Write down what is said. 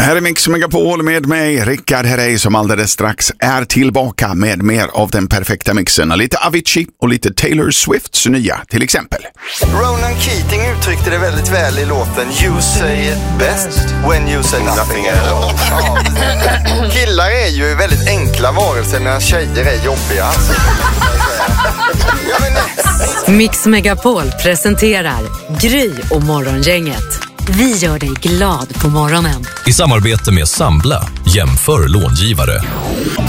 Här är Mix Megapol med mig, Rickard Herrey, som alldeles strax är tillbaka med mer av den perfekta mixen. Lite Avicii och lite Taylor Swifts nya till exempel. Ronan Keating uttryckte det väldigt väl i låten You say it best when you say nothing at all. Killar är ju väldigt enkla varelser medan tjejer är jobbiga. Mix Megapol presenterar Gry och Morgongänget. Vi gör dig glad på morgonen. I samarbete med Sambla, jämför långivare.